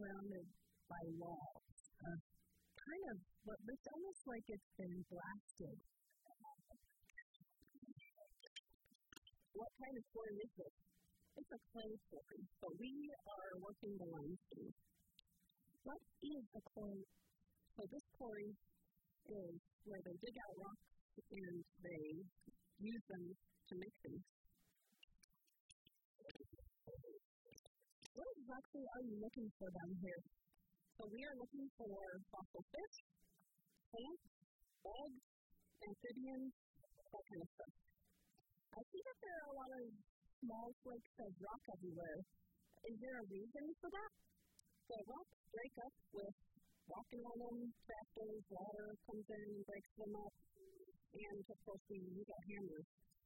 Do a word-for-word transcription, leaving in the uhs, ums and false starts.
surrounded by walls. Uh, kind of, but it's almost like it's been blasted. What kind of quarry is this? It's a clay quarry, but we are working the limestone. What is a quarry? So this quarry is where they dig out rocks and they use them to make things. What exactly are you looking for down here? So we are looking for fossil fish, plants, bugs, amphibians, that kind of stuff. I see that there are a lot of small flakes of rock everywhere. Is there a reason for that? So rocks break up with walking on them, factors, water comes in and breaks them up, and of course we use our hammers